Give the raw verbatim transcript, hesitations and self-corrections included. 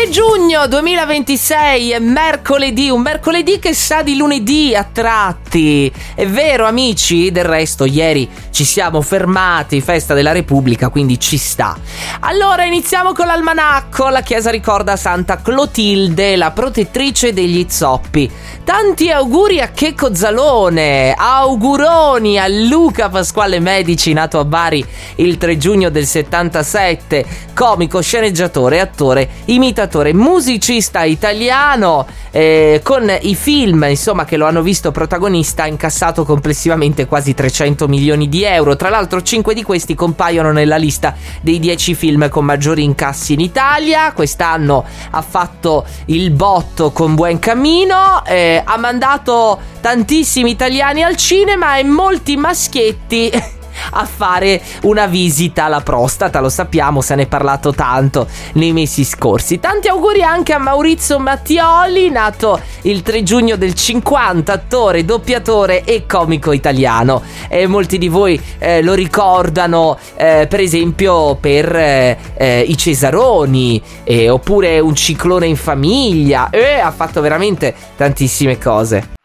tre giugno duemilaventisei è mercoledì, un mercoledì che sa di lunedì a tratti. È vero, amici? Del resto ieri ci siamo fermati, festa della Repubblica, quindi ci sta. Allora iniziamo con l'almanacco. La chiesa ricorda Santa Clotilde, la protettrice degli zoppi. Tanti auguri a Checco Zalone, auguroni a Luca Pasquale Medici, nato a Bari il tre giugno del settantasette, comico, sceneggiatore, attore, imitatore, musicista italiano, eh, con i film insomma che lo hanno visto protagonista ha incassato complessivamente quasi trecento milioni di euro. Tra l'altro cinque di questi compaiono nella lista dei dieci film con maggiori incassi in Italia. Quest'anno ha fatto il botto con Buen Cammino, eh, ha mandato tantissimi italiani al cinema e molti maschietti a fare una visita alla prostata. Lo sappiamo, se ne è parlato tanto nei mesi scorsi. Tanti auguri anche a Maurizio Mattioli, nato il tre giugno del cinquanta, attore, doppiatore e comico italiano. E molti di voi eh, lo ricordano eh, per esempio per eh, eh, i Cesaroni, eh, oppure Un ciclone in famiglia, e eh, ha fatto veramente tantissime cose.